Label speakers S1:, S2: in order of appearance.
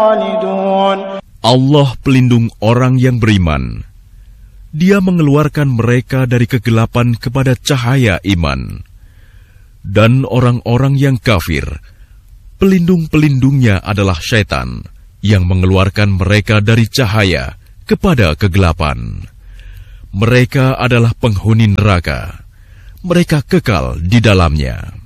S1: خالدون.
S2: Allah pelindung orang yang beriman. Dia mengeluarkan mereka dari kegelapan kepada cahaya iman. Dan orang-orang yang kafir, pelindung-pelindungnya adalah syaitan yang mengeluarkan mereka dari cahaya kepada kegelapan. Mereka adalah penghuni neraka. Mereka kekal di dalamnya.